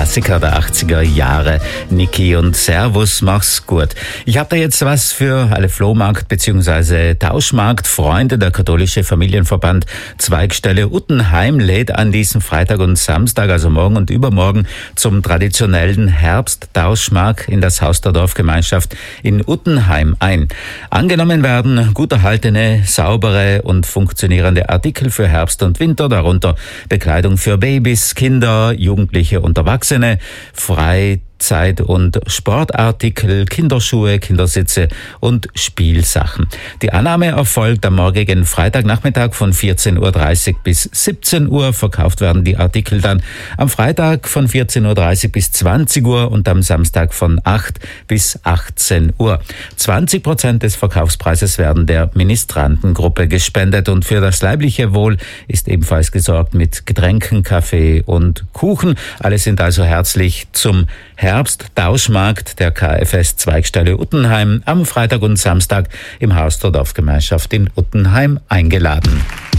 Klassiker der 80er Jahre. Niki und Servus, mach's gut. Ich habe da jetzt was für alle Flohmarkt- bzw. Tauschmarkt-Freunde. Der Katholische Familienverband Zweigstelle Uttenheim lädt an diesem Freitag und Samstag, also morgen und übermorgen, zum traditionellen Herbsttauschmarkt in das Haus der Dorfgemeinschaft in Uttenheim ein. Angenommen werden gut erhaltene, saubere und funktionierende Artikel für Herbst und Winter, darunter Bekleidung für Babys, Kinder, Jugendliche und Erwachsene, Freizeit- und Sportartikel, Kinderschuhe, Kindersitze und Spielsachen. Die Annahme erfolgt am morgigen Freitagnachmittag von 14.30 Uhr bis 17 Uhr. Verkauft werden die Artikel dann am Freitag von 14.30 Uhr bis 20 Uhr und am Samstag von 8 bis 18 Uhr. 20% des Verkaufspreises werden der Ministrantengruppe gespendet und für das leibliche Wohl ist ebenfalls gesorgt mit Getränken, Kaffee und Kuchen. Alle sind also herzlich zum Herbsttauschmarkt der KfS Zweigstelle Uttenheim am Freitag und Samstag im Haus der Dorfgemeinschaft in Uttenheim eingeladen.